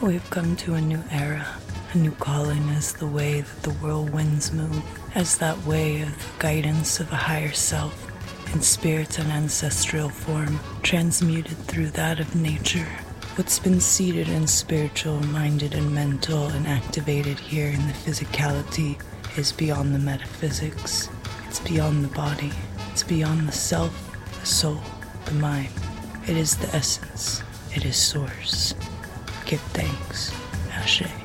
We've come to a new era. A new calling as the way that the whirlwinds move, as that way of the guidance of a higher self in spirit and ancestral form, transmuted through that of nature. What's been seated in spiritual, minded, and mental and activated here in the physicality is beyond the metaphysics. It's beyond the body. It's beyond the self, the soul, the mind. It is the essence. It is source. Give thanks. Ashe.